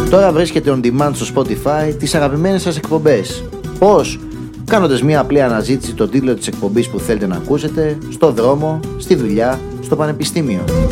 Τώρα βρίσκεται on demand στο Spotify τις αγαπημένες σας εκπομπές. Πώς? Κάνοντας μια απλή αναζήτηση τον τίτλο της εκπομπής που θέλετε να ακούσετε, στο δρόμο, στη δουλειά, στο πανεπιστήμιο.